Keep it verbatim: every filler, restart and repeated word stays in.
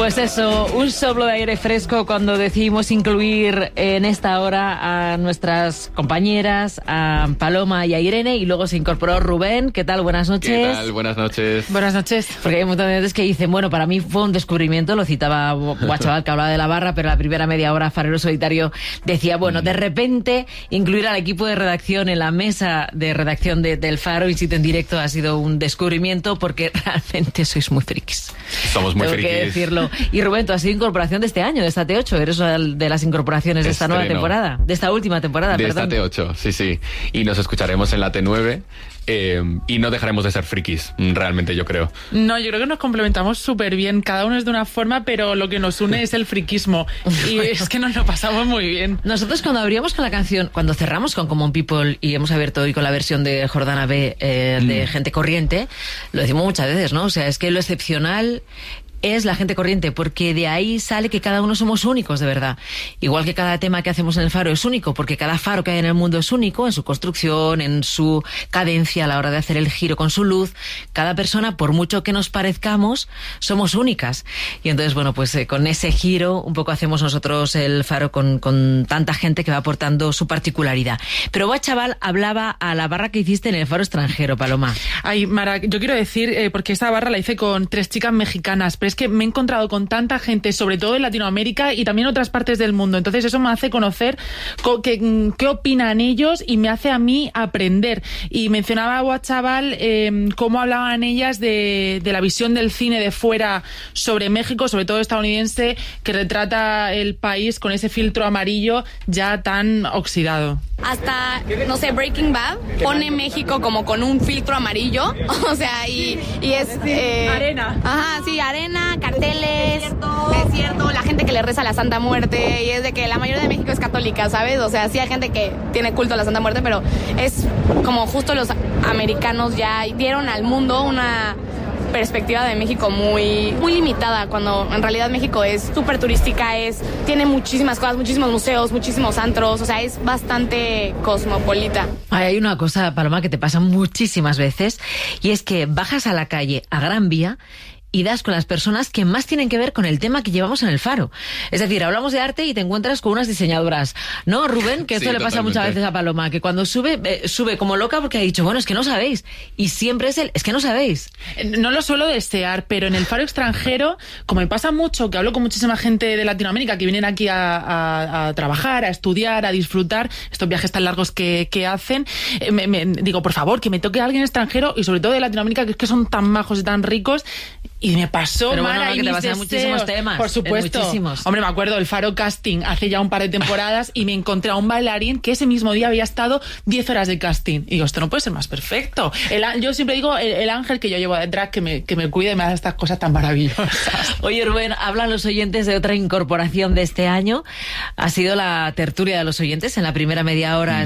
Pues eso, un soplo de aire fresco cuando decidimos incluir en esta hora a nuestras compañeras, a Paloma y a Irene, y luego se incorporó Rubén. ¿Qué tal? Buenas noches. ¿Qué tal? Buenas noches. Buenas noches. Porque hay un montón de gente que dicen, bueno, para mí fue un descubrimiento, lo citaba Guachaval, que hablaba de la barra, pero la primera media hora Farero Solitario decía, bueno, de repente incluir al equipo de redacción en la mesa de redacción de, del Faro, in situ en directo, ha sido un descubrimiento, porque realmente sois muy frikis. Somos muy Tengo frikis. que decirlo. Y Rubén, tú has sido incorporación de este año, de esta T ocho, eres una de las incorporaciones de esta Estreno. nueva temporada, de esta última temporada, De perdón. esta T ocho, sí, sí. Y nos escucharemos en la T nueve. Eh, y no dejaremos de ser frikis, realmente, yo creo. No, yo creo que nos complementamos súper bien. Cada uno es de una forma, pero lo que nos une es el friquismo. Y bueno, es que nos lo pasamos muy bien. Nosotros cuando abríamos con la canción, cuando cerramos con Common People y hemos abierto hoy con la versión de Jordana B eh, de Mm. Gente Corriente, lo decimos muchas veces, ¿no? O sea, es que lo excepcional es la gente corriente, porque de ahí sale que cada uno somos únicos, de verdad. Igual que cada tema que hacemos en el Faro es único, porque cada faro que hay en el mundo es único, en su construcción, en su cadencia a la hora de hacer el giro con su luz. Cada persona, por mucho que nos parezcamos, somos únicas. Y entonces, bueno, pues eh, con ese giro un poco hacemos nosotros el Faro con, con tanta gente que va aportando su particularidad. Pero Guachaval hablaba a la barra que hiciste en el Faro extranjero, Paloma. Ay, Mara, yo quiero decir, eh, porque esta barra la hice con tres chicas mexicanas, pero es que me he encontrado con tanta gente, sobre todo en Latinoamérica y también en otras partes del mundo. Entonces eso me hace conocer co- que, qué opinan ellos y me hace a mí aprender. Y mencionaba a Guachaval eh, cómo hablaban ellas de, de la visión del cine de fuera sobre México, sobre todo estadounidense, que retrata el país con ese filtro amarillo ya tan oxidado. Hasta, no sé, Breaking Bad pone México como con un filtro amarillo, o sea, y, y es... Eh, arena. Ajá, sí, arena, carteles, desierto. desierto, la gente que le reza a la Santa Muerte, y es de que la mayoría de México es católica, ¿sabes? O sea, sí hay gente que tiene culto a la Santa Muerte, pero es como justo los americanos ya dieron al mundo una perspectiva de México muy muy limitada, cuando en realidad México es súper turística, es tiene muchísimas cosas, muchísimos museos, muchísimos antros, o sea, es bastante cosmopolita. Ay, hay una cosa, Paloma, que te pasa muchísimas veces, y es que bajas a la calle a Gran Vía y das con las personas que más tienen que ver con el tema que llevamos en el Faro. Es decir, hablamos de arte y te encuentras con unas diseñadoras. ¿No, Rubén? Que esto Sí, le pasa totalmente. muchas veces a Paloma, que cuando sube, eh, sube como loca porque ha dicho, bueno, es que no sabéis. Y siempre es el, es que no sabéis. No lo suelo desear, pero en el Faro extranjero, como me pasa mucho, que hablo con muchísima gente de Latinoamérica que vienen aquí a, a, a trabajar, a estudiar, a disfrutar, estos viajes tan largos que, que hacen, eh, me, me, digo, por favor, que me toque a alguien extranjero, y sobre todo de Latinoamérica, que es que son tan majos y tan ricos. Y me pasó, Pero bueno, Mara, no, y que te mis pasan deseos. muchísimos temas, Por en supuesto. muchísimos. Hombre, me acuerdo del Faro Casting hace ya un par de temporadas y me encontré a un bailarín que ese mismo día había estado diez horas de casting. Y digo, esto no puede ser más perfecto. El, á- yo siempre digo, el, el ángel que yo llevo detrás, que me, que me cuide y me hace estas cosas tan maravillosas. Oye, Rubén, hablan los oyentes de otra incorporación de este año. Ha sido la tertulia de los oyentes en la primera media hora.